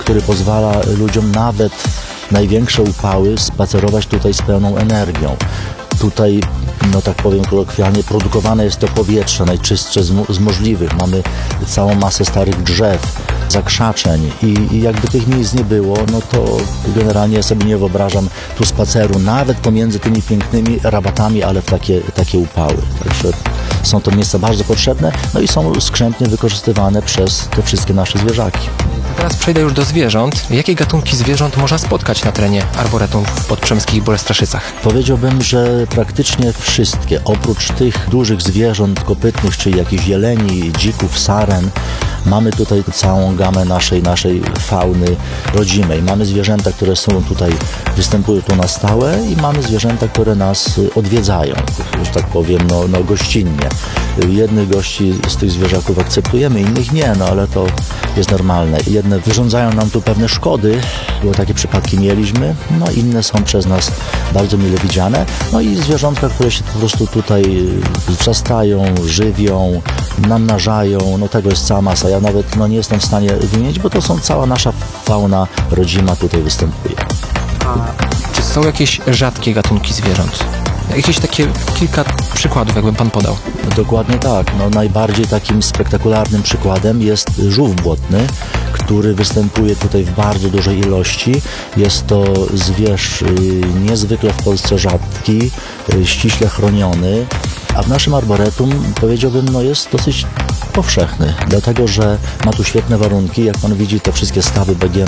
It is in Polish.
który pozwala ludziom nawet największe upały spacerować tutaj z pełną energią. Tutaj, no tak powiem kolokwialnie, produkowane jest to powietrze najczystsze z możliwych. Mamy całą masę starych drzew, zakrzaczeń i jakby tych miejsc nie było, no to generalnie ja sobie nie wyobrażam tu spaceru, nawet pomiędzy tymi pięknymi rabatami, ale w takie upały. Także są to miejsca bardzo potrzebne, no i są skrzętnie wykorzystywane przez te wszystkie nasze zwierzaki. Teraz przejdę już do zwierząt. Jakie gatunki zwierząt można spotkać na terenie Arboretum w Podprzemskich i Bolestraszycach? Powiedziałbym, że praktycznie wszystkie, oprócz tych dużych zwierząt kopytnych, czyli jakichś jeleni, dzików, saren, mamy tutaj całą gamę naszej fauny rodzimej. Mamy zwierzęta, które są tutaj, występują tu na stałe i mamy zwierzęta, które nas odwiedzają, że tak powiem, no gościnnie. Jednych gości z tych zwierzaków akceptujemy, innych nie, no ale to jest normalne. Jedne wyrządzają nam tu pewne szkody, bo takie przypadki mieliśmy, no inne są przez nas bardzo mile widziane. No i zwierzątka, które się po prostu tutaj wzrastają, żywią, namnażają, no tego jest cała masa. Ja nawet nie jestem w stanie wymienić, bo to są cała nasza fauna rodzima tutaj występuje. Czy są jakieś rzadkie gatunki zwierząt? Jakieś takie kilka przykładów, jakby pan podał. Dokładnie tak. No, najbardziej takim spektakularnym przykładem jest żółw błotny, który występuje tutaj w bardzo dużej ilości. Jest to zwierz niezwykle w Polsce rzadki, ściśle chroniony, a w naszym arboretum, powiedziałbym, jest dosyć powszechny, dlatego że ma tu świetne warunki. Jak pan widzi, te wszystkie stawy